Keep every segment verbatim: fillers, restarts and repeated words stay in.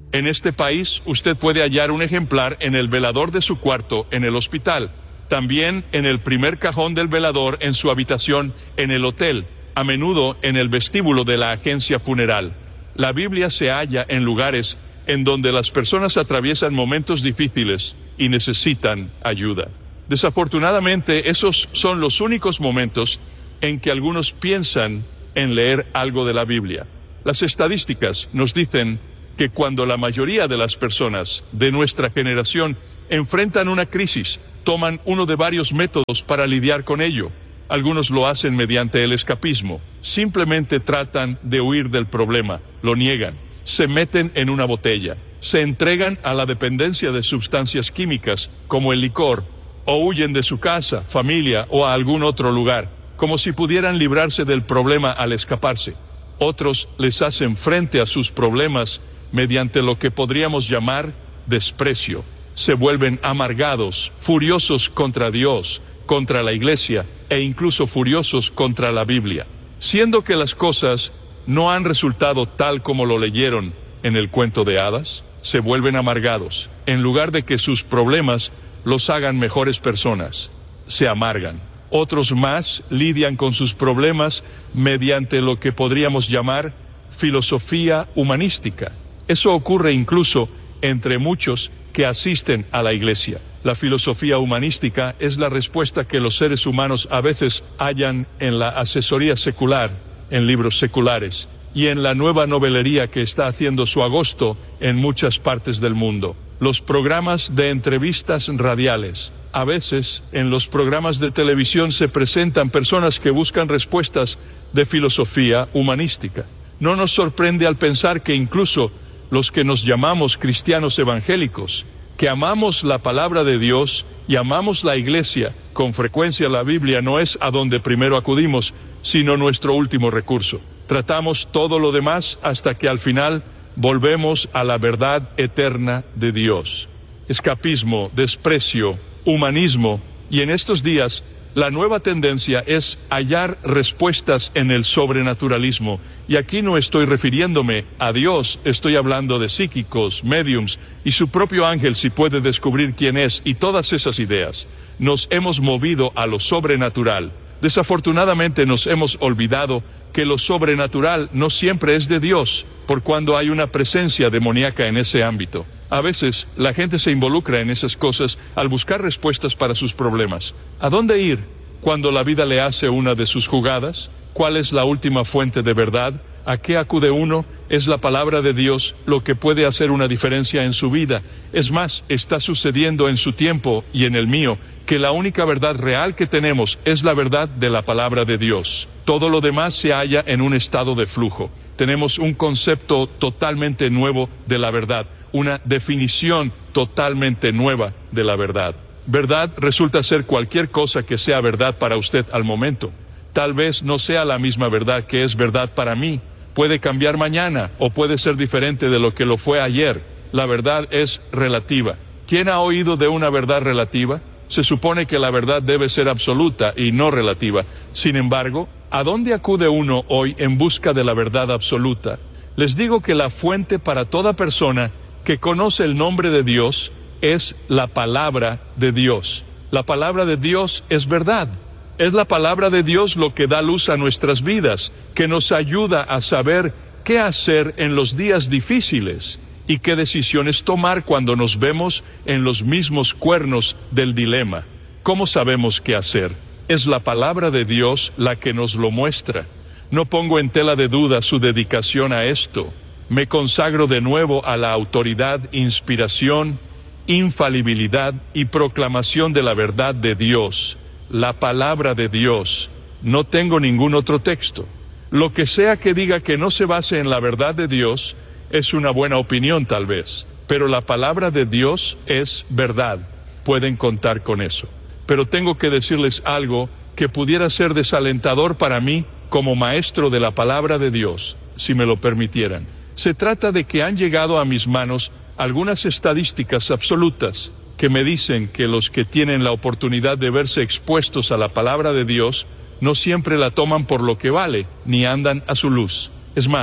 En este país, usted puede hallar un ejemplar en el velador de su cuarto en el hospital, también en el primer cajón del velador en su habitación en el hotel, a menudo en el vestíbulo de la agencia funeral. La Biblia se halla en lugares en donde las personas atraviesan momentos difíciles y necesitan ayuda. Desafortunadamente, esos son los únicos momentos en que algunos piensan en leer algo de la Biblia. Las estadísticas nos dicen que cuando la mayoría de las personas de nuestra generación enfrentan una crisis, toman uno de varios métodos para lidiar con ello. Algunos lo hacen mediante el escapismo. Simplemente tratan de huir del problema, lo niegan, se meten en una botella, se entregan a la dependencia de sustancias químicas como el licor, o huyen de su casa, familia o a algún otro lugar, como si pudieran librarse del problema al escaparse. Otros les hacen frente a sus problemas mediante lo que podríamos llamar desprecio. Se vuelven amargados, furiosos contra Dios, contra la iglesia e incluso furiosos contra la Biblia. Siendo que las cosas no han resultado tal como lo leyeron en el cuento de hadas, se vuelven amargados. En lugar de que sus problemas los hagan mejores personas, se amargan. Otros más lidian con sus problemas mediante lo que podríamos llamar filosofía humanística. Eso ocurre incluso entre muchos que asisten a la iglesia. La filosofía humanística es la respuesta que los seres humanos a veces hallan en la asesoría secular, en libros seculares, y en la nueva novelería que está haciendo su agosto en muchas partes del mundo. Los programas de entrevistas radiales. A veces, en los programas de televisión se presentan personas que buscan respuestas de filosofía humanística. No nos sorprende al pensar que incluso los que nos llamamos cristianos evangélicos, que amamos la palabra de Dios y amamos la iglesia, con frecuencia la Biblia no es a donde primero acudimos, sino nuestro último recurso. Tratamos todo lo demás hasta que al final volvemos a la verdad eterna de Dios. Escapismo, desprecio, humanismo, y en estos días la nueva tendencia es hallar respuestas en el sobrenaturalismo. Y aquí no estoy refiriéndome a Dios, estoy hablando de psíquicos, médiums y su propio ángel si puede descubrir quién es, y todas esas ideas. Nos hemos movido a lo sobrenatural. Desafortunadamente nos hemos olvidado que lo sobrenatural no siempre es de Dios, por cuando hay una presencia demoníaca en ese ámbito. A veces la gente se involucra en esas cosas al buscar respuestas para sus problemas. ¿A dónde ir cuando la vida le hace una de sus jugadas? ¿Cuál es la última fuente de verdad? ¿A qué acude uno? Es la palabra de Dios lo que puede hacer una diferencia en su vida. Es más, está sucediendo en su tiempo y en el mío, que la única verdad real que tenemos es la verdad de la palabra de Dios. Todo lo demás se halla en un estado de flujo. Tenemos un concepto totalmente nuevo de la verdad, una definición totalmente nueva de la verdad. Verdad resulta ser cualquier cosa que sea verdad para usted al momento. Tal vez no sea la misma verdad que es verdad para mí. Puede cambiar mañana o puede ser diferente de lo que lo fue ayer. La verdad es relativa. ¿Quién ha oído de una verdad relativa? Se supone que la verdad debe ser absoluta y no relativa. Sin embargo, ¿a dónde acude uno hoy en busca de la verdad absoluta? Les digo que la fuente para toda persona que conoce el nombre de Dios es la palabra de Dios. La palabra de Dios es verdad. Es la palabra de Dios lo que da luz a nuestras vidas, que nos ayuda a saber qué hacer en los días difíciles y qué decisiones tomar cuando nos vemos en los mismos cuernos del dilema. ¿Cómo sabemos qué hacer? Es la palabra de Dios la que nos lo muestra. No pongo en tela de duda su dedicación a esto. Me consagro de nuevo a la autoridad, inspiración, infalibilidad y proclamación de la verdad de Dios. La palabra de Dios. No tengo ningún otro texto. Lo que sea que diga que no se base en la verdad de Dios es una buena opinión tal vez, pero la palabra de Dios es verdad. Pueden contar con eso. Pero tengo que decirles algo que pudiera ser desalentador para mí como maestro de la palabra de Dios, si me lo permitieran. Se trata de que han llegado a mis manos algunas estadísticas absolutas que me dicen que los que tienen la oportunidad de verse expuestos a la palabra de Dios no siempre la toman por lo que vale, ni andan a su luz. Es más,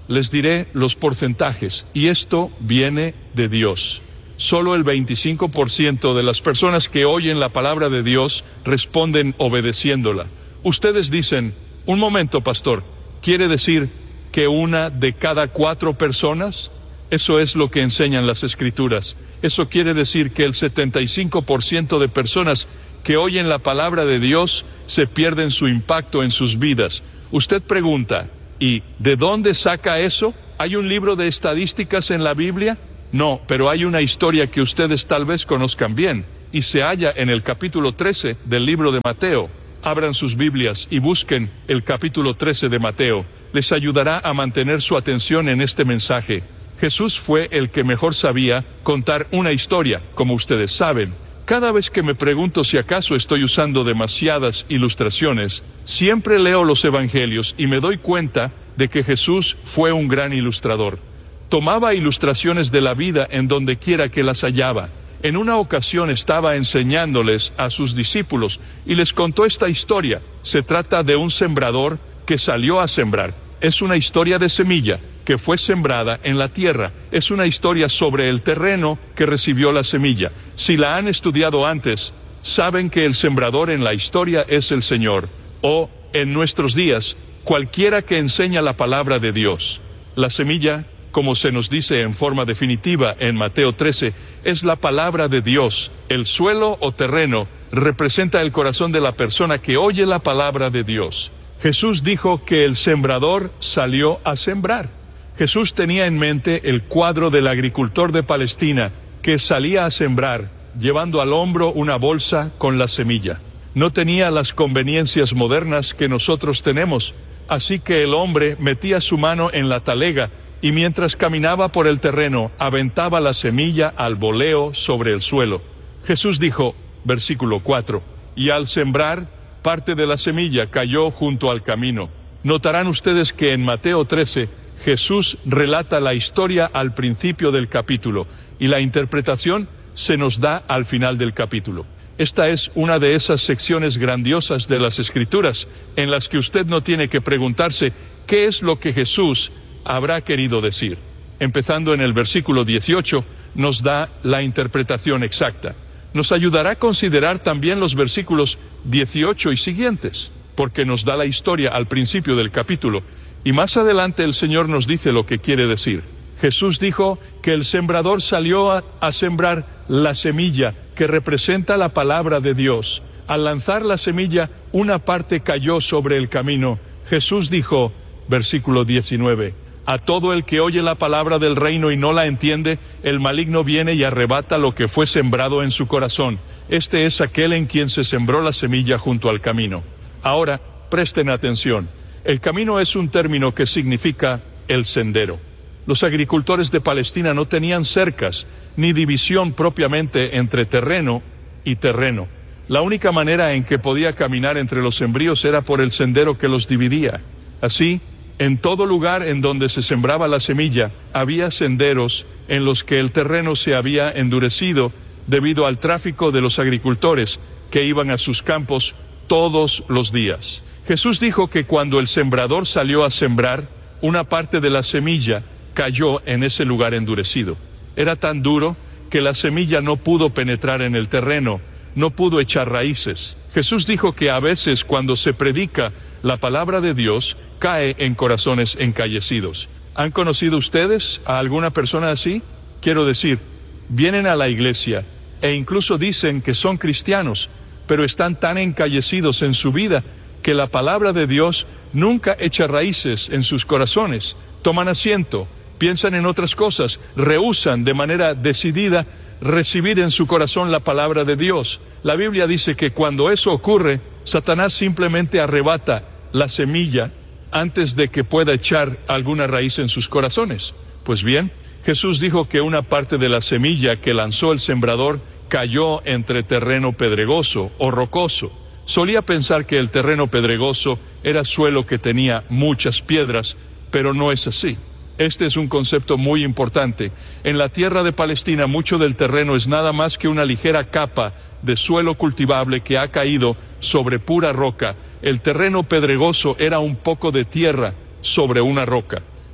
Les diré los porcentajes, y esto viene de Dios. Solo el veinticinco por ciento de las personas que oyen la palabra de Dios responden obedeciéndola. Ustedes dicen, un momento, pastor, ¿quiere decir que una de cada cuatro personas? Eso es lo que enseñan las Escrituras. Eso quiere decir que el setenta y cinco por ciento de personas que oyen la palabra de Dios se pierden su impacto en sus vidas. Usted pregunta, ¿y de dónde saca eso? ¿Hay un libro de estadísticas en la Biblia? No, pero hay una historia que ustedes tal vez conozcan bien, y se halla en el capítulo trece del libro de Mateo. Abran sus Biblias y busquen el capítulo trece de Mateo. Les ayudará a mantener su atención en este mensaje. Jesús fue el que mejor sabía contar una historia, como ustedes saben. Cada vez que me pregunto si acaso estoy usando demasiadas ilustraciones, siempre leo los evangelios y me doy cuenta de que Jesús fue un gran ilustrador. Tomaba ilustraciones de la vida en donde quiera que las hallaba. En una ocasión estaba enseñándoles a sus discípulos y les contó esta historia. Se trata de un sembrador que salió a sembrar. Es una historia de semilla que fue sembrada en la tierra. Es una historia sobre el terreno que recibió la semilla. Si la han estudiado antes, saben que el sembrador en la historia es el Señor, o en nuestros días, cualquiera que enseña la palabra de Dios. La semilla, como se nos dice en forma definitiva en Mateo trece, es la palabra de Dios. El suelo o terreno representa el corazón de la persona que oye la palabra de Dios. Jesús dijo que el sembrador salió a sembrar. Jesús tenía en mente el cuadro del agricultor de Palestina que salía a sembrar, llevando al hombro una bolsa con la semilla. No tenía las conveniencias modernas que nosotros tenemos, así que el hombre metía su mano en la talega y mientras caminaba por el terreno, aventaba la semilla al voleo sobre el suelo. Jesús dijo, versículo cuatro, y al sembrar, parte de la semilla cayó junto al camino. Notarán ustedes que en Mateo trece, Jesús relata la historia al principio del capítulo y la interpretación se nos da al final del capítulo. Esta es una de esas secciones grandiosas de las Escrituras en las que usted no tiene que preguntarse qué es lo que Jesús habrá querido decir. Empezando en el versículo dieciocho, nos da la interpretación exacta. Nos ayudará a considerar también los versículos dieciocho y siguientes, porque nos da la historia al principio del capítulo. Y más adelante el Señor nos dice lo que quiere decir. Jesús dijo que el sembrador salió a, a sembrar la semilla que representa la palabra de Dios. Al lanzar la semilla, una parte cayó sobre el camino. Jesús dijo, versículo diecinueve, a todo el que oye la palabra del reino y no la entiende, el maligno viene y arrebata lo que fue sembrado en su corazón. Este es aquel en quien se sembró la semilla junto al camino. Ahora, presten atención. El camino es un término que significa el sendero. Los agricultores de Palestina no tenían cercas ni división propiamente entre terreno y terreno. La única manera en que podía caminar entre los sembríos era por el sendero que los dividía. Así, en todo lugar en donde se sembraba la semilla, había senderos en los que el terreno se había endurecido debido al tráfico de los agricultores que iban a sus campos todos los días. Jesús dijo que cuando el sembrador salió a sembrar, una parte de la semilla cayó en ese lugar endurecido. Era tan duro que la semilla no pudo penetrar en el terreno, no pudo echar raíces. Jesús dijo que a veces cuando se predica la palabra de Dios, cae en corazones encallecidos. ¿Han conocido ustedes a alguna persona así? Quiero decir, vienen a la iglesia e incluso dicen que son cristianos, pero están tan encallecidos en su vida que la palabra de Dios nunca echa raíces en sus corazones. Toman asiento, piensan en otras cosas, rehúsan de manera decidida recibir en su corazón la palabra de Dios. La Biblia dice que cuando eso ocurre, Satanás simplemente arrebata la semilla antes de que pueda echar alguna raíz en sus corazones. Pues bien, Jesús dijo que una parte de la semilla que lanzó el sembrador cayó entre terreno pedregoso o rocoso. Solía pensar que el terreno pedregoso era suelo que tenía muchas piedras, pero no es así. Este es un concepto muy importante. En la tierra de Palestina, mucho del terreno es nada más que una ligera capa de suelo cultivable que ha caído sobre pura roca. El terreno pedregoso era un poco de tierra sobre una roca.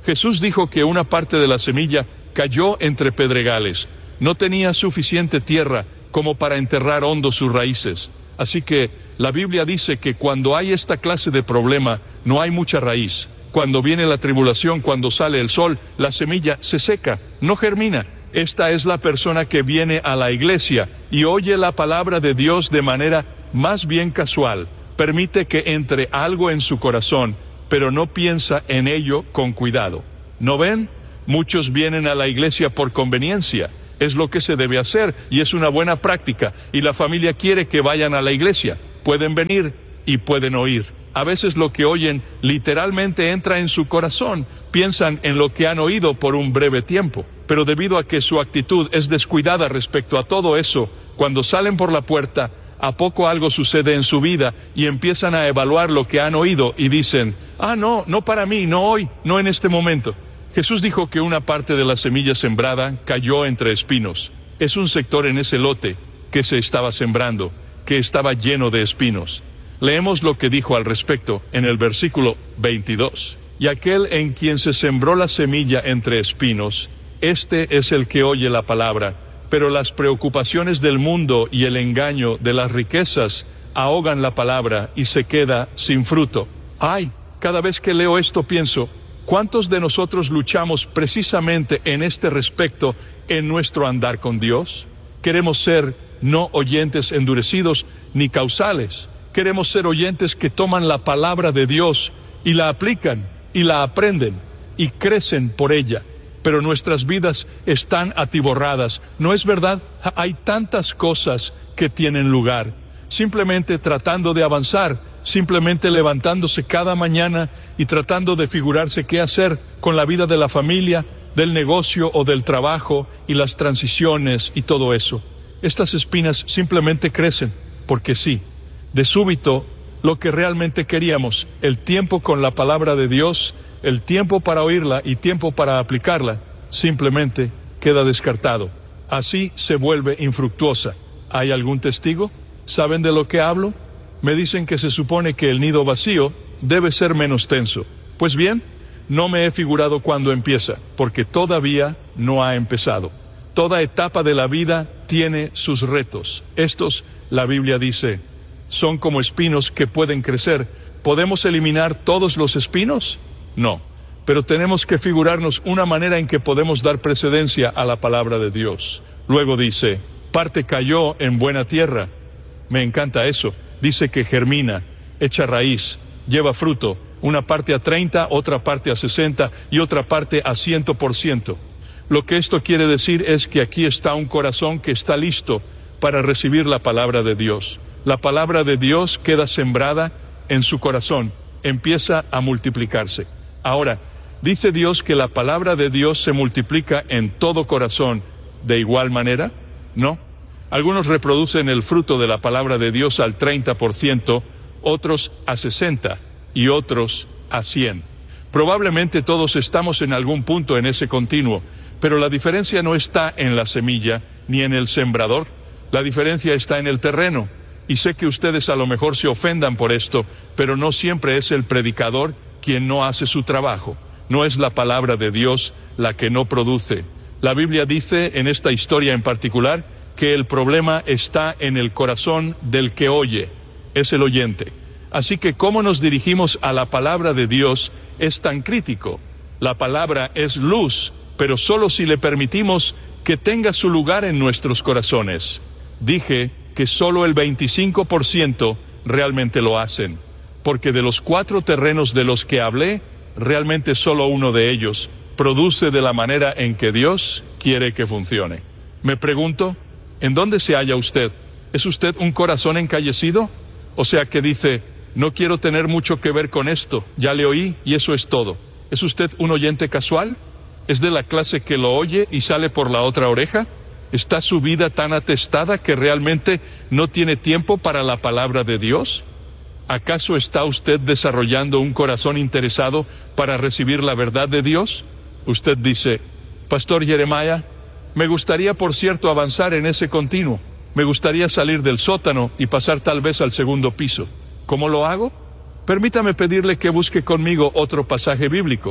Jesús dijo que una parte de la semilla cayó entre pedregales. No tenía suficiente tierra como para enterrar hondo sus raíces. Así que la Biblia dice que cuando hay esta clase de problema, no hay mucha raíz. Cuando viene la tribulación, cuando sale el sol, la semilla se seca, no germina. Esta es la persona que viene a la iglesia y oye la palabra de Dios de manera más bien casual. Permite que entre algo en su corazón, pero no piensa en ello con cuidado. ¿No ven? Muchos vienen a la iglesia por conveniencia. Es lo que se debe hacer y es una buena práctica. Y la familia quiere que vayan a la iglesia. Pueden venir y pueden oír. A veces lo que oyen literalmente entra en su corazón. Piensan en lo que han oído por un breve tiempo. Pero debido a que su actitud es descuidada respecto a todo eso, cuando salen por la puerta, a poco algo sucede en su vida y empiezan a evaluar lo que han oído y dicen, ah, no, no para mí, no hoy, no en este momento. Jesús dijo que una parte de la semilla sembrada cayó entre espinos. Es un sector en ese lote que se estaba sembrando, que estaba lleno de espinos. Leemos lo que dijo al respecto en el versículo veintidós. Y aquel en quien se sembró la semilla entre espinos, este es el que oye la palabra, pero las preocupaciones del mundo y el engaño de las riquezas ahogan la palabra y se queda sin fruto. Ay, cada vez que leo esto pienso, ¿cuántos de nosotros luchamos precisamente en este respecto en nuestro andar con Dios? Queremos ser no oyentes endurecidos ni causales. Queremos ser oyentes que toman la palabra de Dios y la aplican y la aprenden y crecen por ella. Pero nuestras vidas están atiborradas, ¿no es verdad? Hay tantas cosas que tienen lugar. Simplemente tratando de avanzar, simplemente levantándose cada mañana y tratando de figurarse qué hacer con la vida de la familia, del negocio o del trabajo y las transiciones y todo eso. Estas espinas simplemente crecen, porque sí, de súbito, lo que realmente queríamos, el tiempo con la palabra de Dios, el tiempo para oírla y tiempo para aplicarla, simplemente queda descartado. Así se vuelve infructuosa. ¿Hay algún testigo? ¿Saben de lo que hablo? Me dicen que se supone que el nido vacío debe ser menos tenso. Pues bien, no me he figurado cuándo empieza, porque todavía no ha empezado. Toda etapa de la vida tiene sus retos. Estos, la Biblia dice, son como espinos que pueden crecer. ¿Podemos eliminar todos los espinos? No, pero tenemos que figurarnos una manera en que podemos dar precedencia a la palabra de Dios. Luego dice, parte cayó en buena tierra. Me encanta eso. Dice que germina, echa raíz, lleva fruto, una parte a treinta, otra parte a sesenta y otra parte a ciento por ciento. Lo que esto quiere decir es que aquí está un corazón que está listo para recibir la palabra de Dios. La palabra de Dios queda sembrada en su corazón, empieza a multiplicarse. Ahora, ¿dice Dios que la palabra de Dios se multiplica en todo corazón de igual manera? No. Algunos reproducen el fruto de la palabra de Dios al treinta por ciento, otros a sesenta por ciento y otros a cien por ciento. Probablemente todos estamos en algún punto en ese continuo, pero la diferencia no está en la semilla ni en el sembrador. La diferencia está en el terreno. Y sé que ustedes a lo mejor se ofendan por esto, pero no siempre es el predicador quien no hace su trabajo. No es la palabra de Dios la que no produce. La Biblia dice en esta historia en particular que el problema está en el corazón del que oye, es el oyente. Así que cómo nos dirigimos a la palabra de Dios es tan crítico. La palabra es luz, pero solo si le permitimos que tenga su lugar en nuestros corazones. Dije que solo el veinticinco por ciento realmente lo hacen, porque de los cuatro terrenos de los que hablé, realmente solo uno de ellos produce de la manera en que Dios quiere que funcione. Me pregunto, ¿en dónde se halla usted? ¿Es usted un corazón encallecido? O sea que dice, no quiero tener mucho que ver con esto, ya le oí y eso es todo. ¿Es usted un oyente casual? ¿Es de la clase que lo oye y sale por la otra oreja? ¿Está su vida tan atestada que realmente no tiene tiempo para la palabra de Dios? ¿Acaso está usted desarrollando un corazón interesado para recibir la verdad de Dios? Usted dice, Pastor Jeremiah, me gustaría por cierto avanzar en ese continuo. Me gustaría salir del sótano y pasar tal vez al segundo piso. ¿Cómo lo hago? Permítame pedirle que busque conmigo otro pasaje bíblico.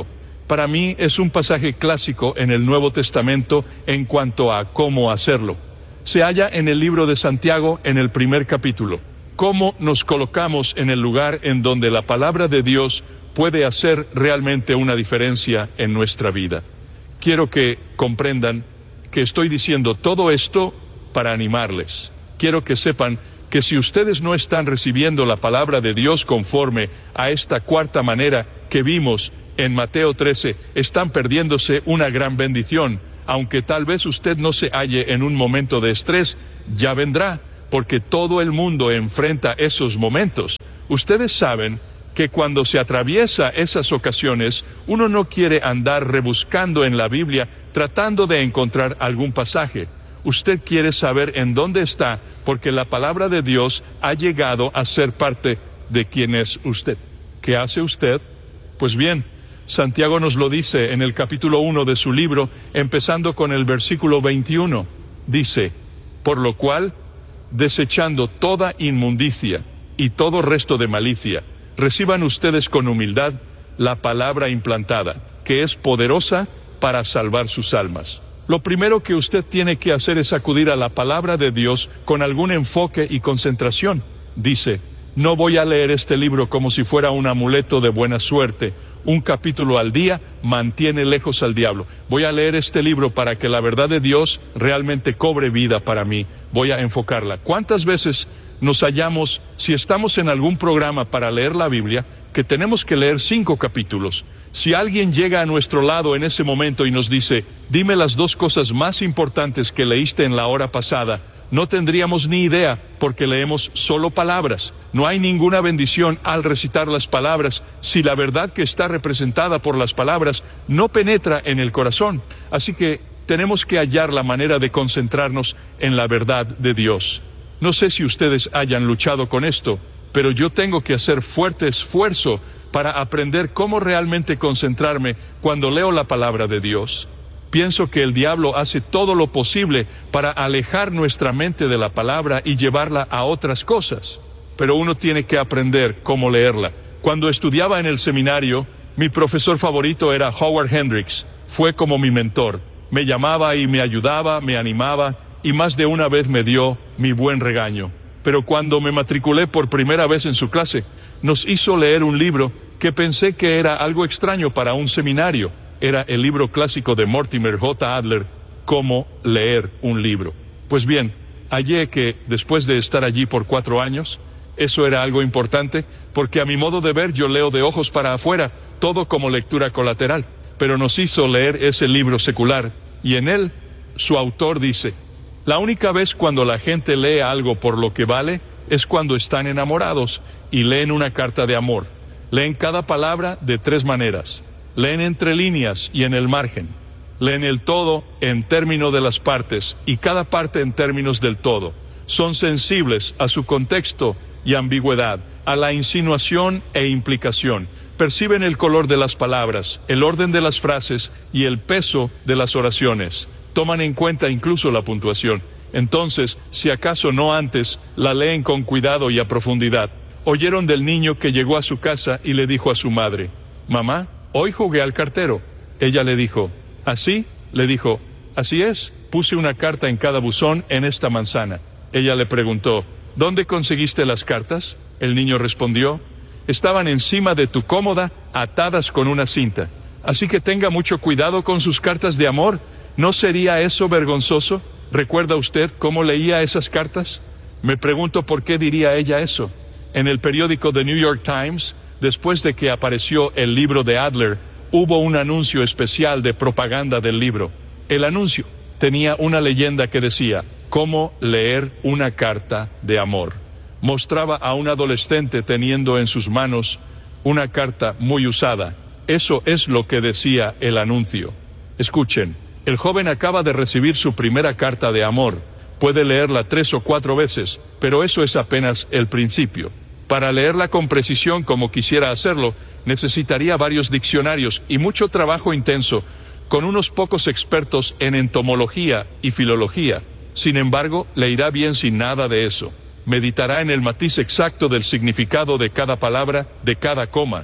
Para mí es un pasaje clásico en el Nuevo Testamento en cuanto a cómo hacerlo. Se halla en el libro de Santiago en el primer capítulo. Cómo nos colocamos en el lugar en donde la palabra de Dios puede hacer realmente una diferencia en nuestra vida. Quiero que comprendan que estoy diciendo todo esto para animarles. Quiero que sepan que si ustedes no están recibiendo la palabra de Dios conforme a esta cuarta manera que vimos en Mateo trece, están perdiéndose una gran bendición. Aunque tal vez usted no se halle en un momento de estrés, ya vendrá, porque todo el mundo enfrenta esos momentos. Ustedes saben que cuando se atraviesa esas ocasiones, uno no quiere andar rebuscando en la Biblia tratando de encontrar algún pasaje. Usted quiere saber en dónde está, porque la palabra de Dios ha llegado a ser parte de quién es usted. ¿Qué hace usted? Pues bien, Santiago nos lo dice en el capítulo uno de su libro, empezando con el versículo veintiuno. Dice, por lo cual, desechando toda inmundicia y todo resto de malicia, reciban ustedes con humildad la palabra implantada, que es poderosa para salvar sus almas. Lo primero que usted tiene que hacer es acudir a la palabra de Dios con algún enfoque y concentración. Dice, no voy a leer este libro como si fuera un amuleto de buena suerte. Un capítulo al día mantiene lejos al diablo. Voy a leer este libro para que la verdad de Dios realmente cobre vida para mí. Voy a enfocarla. ¿Cuántas veces nos hallamos, si estamos en algún programa para leer la Biblia, que tenemos que leer cinco capítulos? Si alguien llega a nuestro lado en ese momento y nos dice, dime las dos cosas más importantes que leíste en la hora pasada, no tendríamos ni idea, porque leemos solo palabras. No hay ninguna bendición al recitar las palabras si la verdad que está representada por las palabras no penetra en el corazón. Así que tenemos que hallar la manera de concentrarnos en la verdad de Dios. No sé si ustedes hayan luchado con esto, pero yo tengo que hacer fuerte esfuerzo para aprender cómo realmente concentrarme cuando leo la palabra de Dios. Pienso que el diablo hace todo lo posible para alejar nuestra mente de la palabra y llevarla a otras cosas, pero uno tiene que aprender cómo leerla. Cuando estudiaba en el seminario, mi profesor favorito era Howard Hendricks. Fue como mi mentor. Me llamaba y me ayudaba, me animaba, y más de una vez me dio mi buen regaño. Pero cuando me matriculé por primera vez en su clase, nos hizo leer un libro que pensé que era algo extraño para un seminario. Era el libro clásico de Mortimer J. Adler, Cómo leer un libro. Pues bien, hallé que después de estar allí por cuatro años, eso era algo importante, porque a mi modo de ver yo leo de ojos para afuera, todo como lectura colateral. Pero nos hizo leer ese libro secular, y en él su autor dice, la única vez cuando la gente lee algo por lo que vale es cuando están enamorados y leen una carta de amor. Leen cada palabra de tres maneras. Leen entre líneas y en el margen. Leen el todo en términos de las partes y cada parte en términos del todo. Son sensibles a su contexto y ambigüedad, a la insinuación e implicación. Perciben el color de las palabras, el orden de las frases y el peso de las oraciones. Toman en cuenta incluso la puntuación. Entonces, si acaso no antes, la leen con cuidado y a profundidad. Oyeron del niño que llegó a su casa y le dijo a su madre, «Mamá, hoy jugué al cartero». Ella le dijo, «¿Así?» Le dijo, «Así es, puse una carta en cada buzón en esta manzana». Ella le preguntó, «¿Dónde conseguiste las cartas?» El niño respondió, «Estaban encima de tu cómoda, atadas con una cinta. Así que tenga mucho cuidado con sus cartas de amor. ¿No sería eso vergonzoso? ¿Recuerda usted cómo leía esas cartas?» Me pregunto por qué diría ella eso. En el periódico The New York Times, después de que apareció el libro de Adler, hubo un anuncio especial de propaganda del libro. El anuncio tenía una leyenda que decía, «Cómo leer una carta de amor». Mostraba a un adolescente teniendo en sus manos una carta muy usada. Eso es lo que decía el anuncio. Escuchen, el joven acaba de recibir su primera carta de amor. Puede leerla tres o cuatro veces, pero eso es apenas el principio. Para leerla con precisión como quisiera hacerlo, necesitaría varios diccionarios y mucho trabajo intenso, con unos pocos expertos en entomología y filología. Sin embargo, le irá bien sin nada de eso. Meditará en el matiz exacto del significado de cada palabra, de cada coma.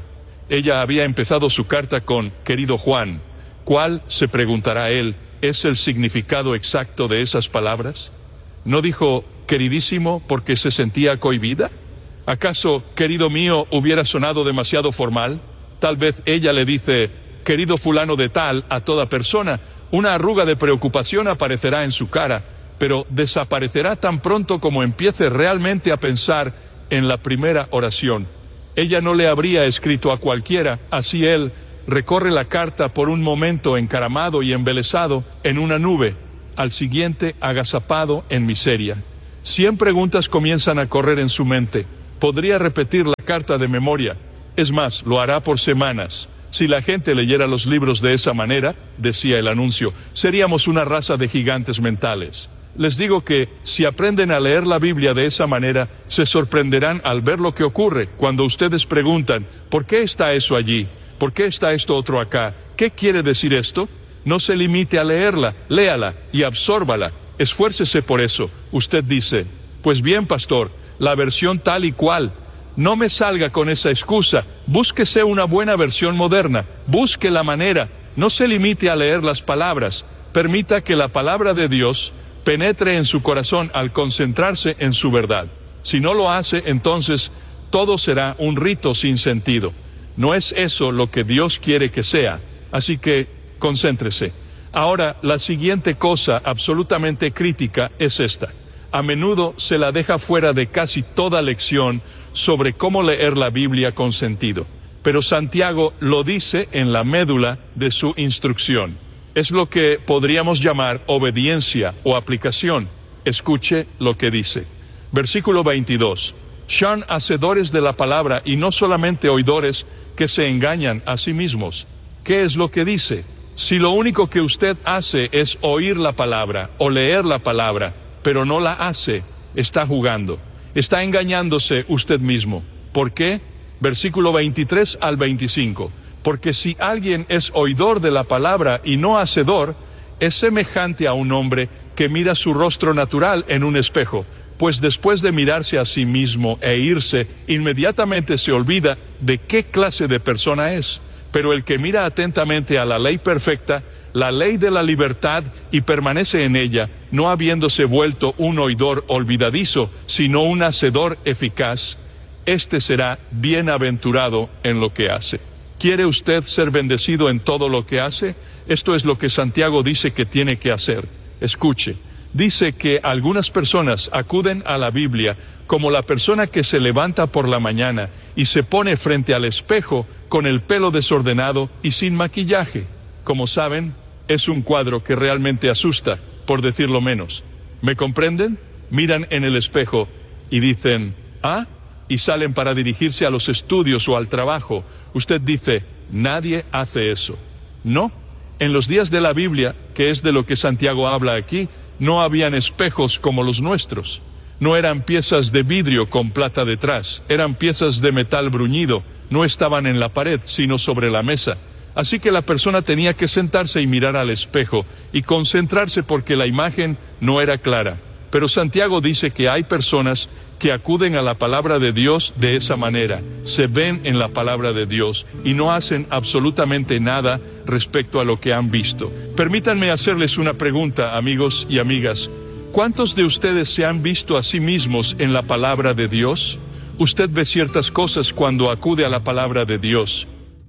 Ella había empezado su carta con «Querido Juan». ¿Cuál, se preguntará él, es el significado exacto de esas palabras? ¿No dijo «queridísimo» porque se sentía cohibida? ¿Acaso «querido mío» hubiera sonado demasiado formal? Tal vez ella le dice «querido fulano de tal» a toda persona. Una arruga de preocupación aparecerá en su cara, pero desaparecerá tan pronto como empiece realmente a pensar en la primera oración. Ella no le habría escrito a cualquiera, así él recorre la carta por un momento encaramado y embelesado en una nube, al siguiente agazapado en miseria. Cien preguntas comienzan a correr en su mente. Podría repetir la carta de memoria, es más, lo hará por semanas. Si la gente leyera los libros de esa manera, decía el anuncio, seríamos una raza de gigantes mentales. Les digo que, si aprenden a leer la Biblia de esa manera, se sorprenderán al ver lo que ocurre cuando ustedes preguntan, ¿por qué está eso allí? ¿Por qué está esto otro acá? ¿Qué quiere decir esto? No se limite a leerla, léala y absórbala. Esfuércese por eso. Usted dice, pues bien, pastor, la versión tal y cual. No me salga con esa excusa. Búsquese una buena versión moderna. Busque la manera. No se limite a leer las palabras. Permita que la palabra de Dios penetre en su corazón al concentrarse en su verdad. Si no lo hace, entonces todo será un rito sin sentido. No es eso lo que Dios quiere que sea. Así que concéntrese. Ahora, la siguiente cosa absolutamente crítica es esta. A menudo se la deja fuera de casi toda lección sobre cómo leer la Biblia con sentido. Pero Santiago lo dice en la médula de su instrucción. Es lo que podríamos llamar obediencia o aplicación. Escuche lo que dice. Versículo veintidós. Sean hacedores de la palabra y no solamente oidores que se engañan a sí mismos. ¿Qué es lo que dice? Si lo único que usted hace es oír la palabra o leer la palabra, pero no la hace, está jugando. Está engañándose usted mismo. ¿Por qué? Versículo veintitrés al veinticinco. Porque si alguien es oidor de la palabra y no hacedor, es semejante a un hombre que mira su rostro natural en un espejo, pues después de mirarse a sí mismo e irse, inmediatamente se olvida de qué clase de persona es. Pero el que mira atentamente a la ley perfecta, la ley de la libertad, y permanece en ella, no habiéndose vuelto un oidor olvidadizo, sino un hacedor eficaz, éste será bienaventurado en lo que hace. ¿Quiere usted ser bendecido en todo lo que hace? Esto es lo que Santiago dice que tiene que hacer. Escuche. Dice que algunas personas acuden a la Biblia como la persona que se levanta por la mañana y se pone frente al espejo con el pelo desordenado y sin maquillaje. Como saben, es un cuadro que realmente asusta, por decirlo menos. ¿Me comprenden? Miran en el espejo y dicen, ¿ah? Y salen para dirigirse a los estudios o al trabajo. Usted dice, nadie hace eso. No. En los días de la Biblia, que es de lo que Santiago habla aquí, no habían espejos como los nuestros. No eran piezas de vidrio con plata detrás, eran piezas de metal bruñido, no estaban en la pared, sino sobre la mesa. Así que la persona tenía que sentarse y mirar al espejo y concentrarse porque la imagen no era clara. Pero Santiago dice que hay personas que acuden a la palabra de Dios de esa manera, se ven en la palabra de Dios y no hacen absolutamente nada respecto a lo que han visto. Permítanme hacerles una pregunta, amigos y amigas. ¿Cuántos de ustedes se han visto a sí mismos en la palabra de Dios? Usted ve ciertas cosas cuando acude a la palabra de Dios.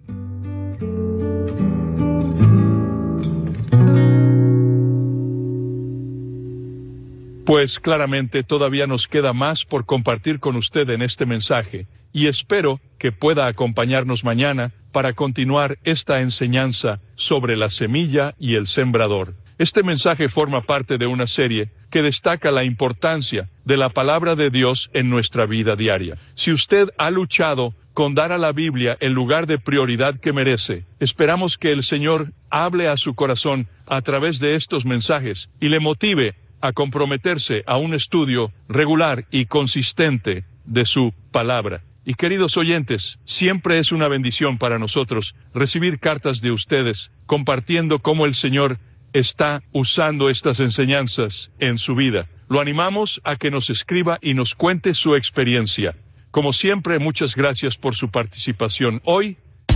Pues claramente todavía nos queda más por compartir con usted en este mensaje, y espero que pueda acompañarnos mañana para continuar esta enseñanza sobre la semilla y el sembrador. Este mensaje forma parte de una serie que destaca la importancia de la palabra de Dios en nuestra vida diaria. Si usted ha luchado con dar a la Biblia el lugar de prioridad que merece, esperamos que el Señor hable a su corazón a través de estos mensajes y le motive a comprometerse a un estudio regular y consistente de su palabra. Y queridos oyentes, siempre es una bendición para nosotros recibir cartas de ustedes compartiendo cómo el Señor está usando estas enseñanzas en su vida. Lo animamos a que nos escriba y nos cuente su experiencia. Como siempre, muchas gracias por su participación hoy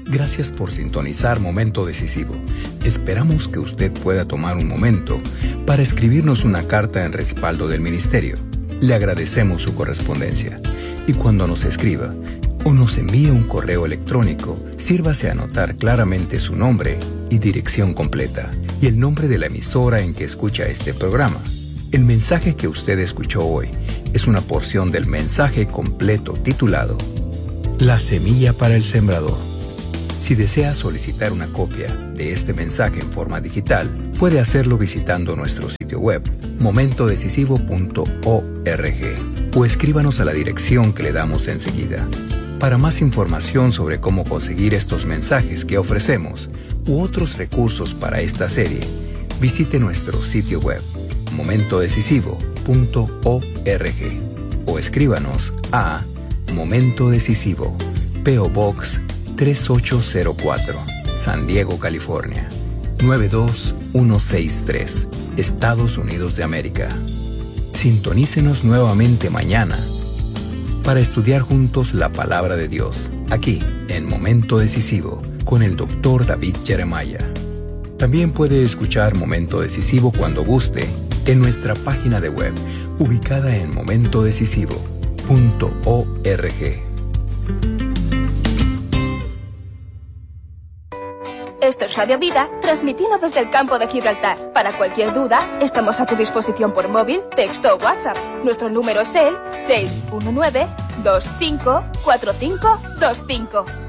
Gracias por sintonizar Momento Decisivo. Esperamos que usted pueda tomar un momento para escribirnos una carta en respaldo del ministerio. Le agradecemos su correspondencia. Y cuando nos escriba o nos envíe un correo electrónico, sírvase a anotar claramente su nombre y dirección completa y el nombre de la emisora en que escucha este programa. El mensaje que usted escuchó hoy es una porción del mensaje completo titulado La semilla para el sembrador. Si desea solicitar una copia de este mensaje en forma digital, puede hacerlo visitando nuestro sitio web, momento decisivo punto org, o escríbanos a la dirección que le damos enseguida. Para más información sobre cómo conseguir estos mensajes que ofrecemos u otros recursos para esta serie, visite nuestro sitio web, momento decisivo punto org, o escríbanos a Momento Decisivo, P O Box tres ocho cero cuatro, San Diego, California, nueve dos uno seis tres, Estados Unidos de América. Sintonícenos nuevamente mañana para estudiar juntos la Palabra de Dios, aquí en Momento Decisivo, con el doctor David Jeremiah. También puede escuchar Momento Decisivo cuando guste en nuestra página de web, ubicada en momento decisivo punto org. Esto es Radio Vida, transmitiendo desde el campo de Gibraltar. Para cualquier duda, estamos a tu disposición por móvil, texto o WhatsApp. Nuestro número es el seis uno nueve, dos cinco cuatro cinco dos cinco.